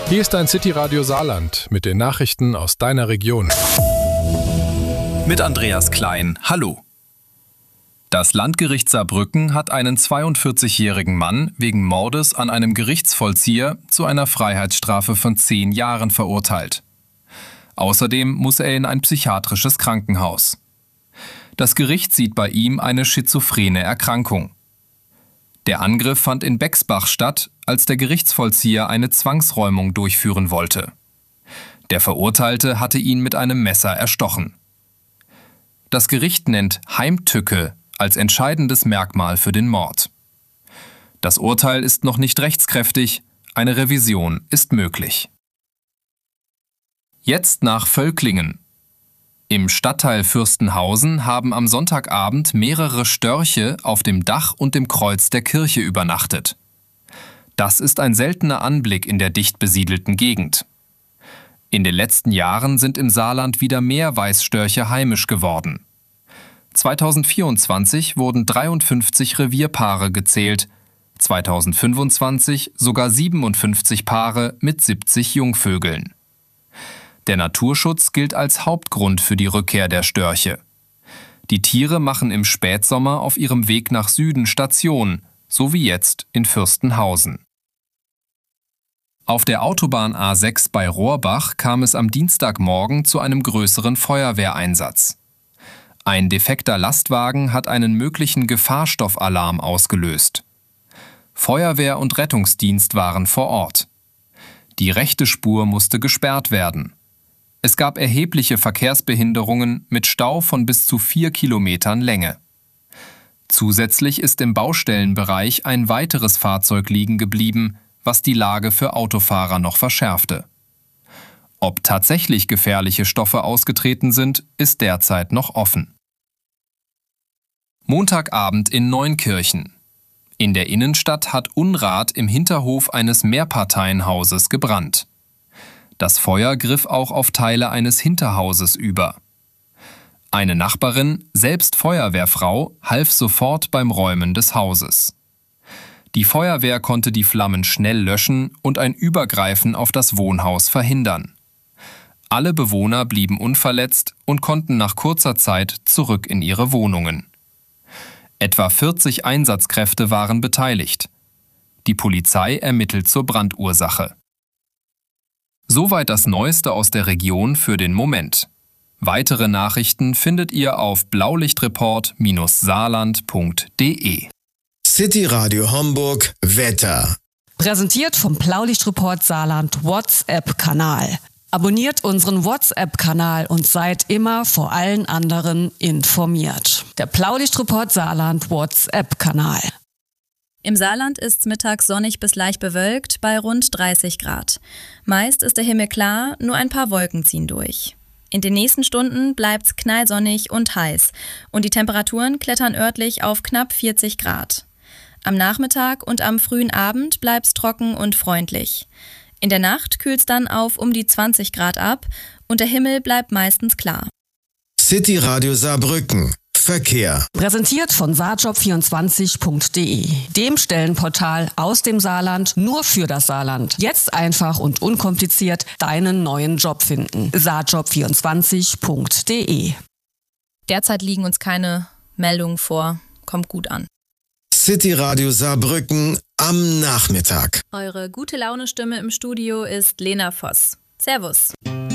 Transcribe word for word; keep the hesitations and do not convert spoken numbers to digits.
Hier ist dein City Radio Saarland mit den Nachrichten aus deiner Region. Mit Andreas Klein. Hallo. Das Landgericht Saarbrücken hat einen zweiundvierzigjährigen Mann wegen Mordes an einem Gerichtsvollzieher zu einer Freiheitsstrafe von zehn Jahren verurteilt. Außerdem muss er in ein psychiatrisches Krankenhaus. Das Gericht sieht bei ihm eine schizophrene Erkrankung. Der Angriff fand in Bexbach statt, als der Gerichtsvollzieher eine Zwangsräumung durchführen wollte. Der Verurteilte hatte ihn mit einem Messer erstochen. Das Gericht nennt Heimtücke als entscheidendes Merkmal für den Mord. Das Urteil ist noch nicht rechtskräftig, eine Revision ist möglich. Jetzt nach Völklingen. Im Stadtteil Fürstenhausen haben am Sonntagabend mehrere Störche auf dem Dach und dem Kreuz der Kirche übernachtet. Das ist ein seltener Anblick in der dicht besiedelten Gegend. In den letzten Jahren sind im Saarland wieder mehr Weißstörche heimisch geworden. zweitausendvierundzwanzig wurden dreiundfünfzig Revierpaare gezählt, zweitausendfünfundzwanzig sogar siebenundfünfzig Paare mit siebzig Jungvögeln. Der Naturschutz gilt als Hauptgrund für die Rückkehr der Störche. Die Tiere machen im Spätsommer auf ihrem Weg nach Süden Station, so wie jetzt in Fürstenhausen. Auf der Autobahn A sechs bei Rohrbach kam es am Dienstagmorgen zu einem größeren Feuerwehreinsatz. Ein defekter Lastwagen hat einen möglichen Gefahrstoffalarm ausgelöst. Feuerwehr und Rettungsdienst waren vor Ort. Die rechte Spur musste gesperrt werden. Es gab erhebliche Verkehrsbehinderungen mit Stau von bis zu vier Kilometern Länge. Zusätzlich ist im Baustellenbereich ein weiteres Fahrzeug liegen geblieben, was die Lage für Autofahrer noch verschärfte. Ob tatsächlich gefährliche Stoffe ausgetreten sind, ist derzeit noch offen. Montagabend in Neunkirchen. In der Innenstadt hat Unrat im Hinterhof eines Mehrparteienhauses gebrannt. Das Feuer griff auch auf Teile eines Hinterhauses über. Eine Nachbarin, selbst Feuerwehrfrau, half sofort beim Räumen des Hauses. Die Feuerwehr konnte die Flammen schnell löschen und ein Übergreifen auf das Wohnhaus verhindern. Alle Bewohner blieben unverletzt und konnten nach kurzer Zeit zurück in ihre Wohnungen. Etwa vierzig Einsatzkräfte waren beteiligt. Die Polizei ermittelt zur Brandursache. Soweit das Neueste aus der Region für den Moment. Weitere Nachrichten findet ihr auf blaulichtreport saarland punkt de. City Radio Homburg Wetter. Präsentiert vom Blaulichtreport Saarland WhatsApp-Kanal. Abonniert unseren WhatsApp-Kanal und seid immer vor allen anderen informiert. Der Blaulichtreport Saarland WhatsApp-Kanal. Im Saarland ist es mittags sonnig bis leicht bewölkt bei rund dreißig Grad. Meist ist der Himmel klar, nur ein paar Wolken ziehen durch. In den nächsten Stunden bleibt es knallsonnig und heiß und die Temperaturen klettern örtlich auf knapp vierzig Grad. Am Nachmittag und am frühen Abend bleibt es trocken und freundlich. In der Nacht kühlt es dann auf um die zwanzig Grad ab und der Himmel bleibt meistens klar. City Radio Saarbrücken. Verkehr. Präsentiert von saarjob vierundzwanzig punkt de, dem Stellenportal aus dem Saarland nur für das Saarland. Jetzt einfach und unkompliziert deinen neuen Job finden. saarjob vierundzwanzig punkt de. Derzeit liegen uns keine Meldungen vor. Kommt gut an. City Radio Saarbrücken am Nachmittag. Eure gute Laune-Stimme im Studio ist Lena Voss. Servus.